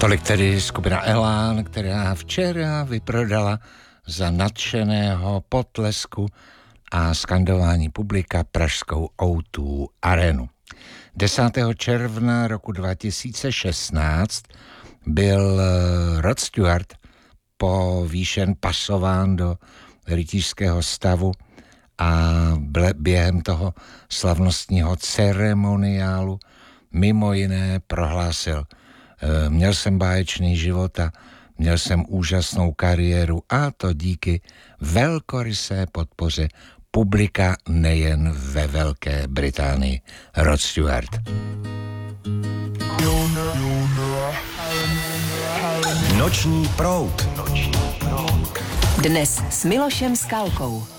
Tolik tedy skupina Elán, která včera vyprodala za nadšeného potlesku a skandování publika pražskou O2 Arenu. 10. června roku 2016 byl Rod Stewart pasován do rytířského stavu a během toho slavnostního ceremoniálu mimo jiné prohlásil: měl jsem báječný život a měl jsem úžasnou kariéru, a to díky velkorysé podpoře publika nejen ve Velké Británii. Rod Stewart. Noční proud. Dnes s Milošem Skalkou.